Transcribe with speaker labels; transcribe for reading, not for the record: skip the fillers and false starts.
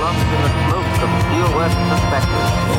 Speaker 1: lost in the smoke of Steel West perspective.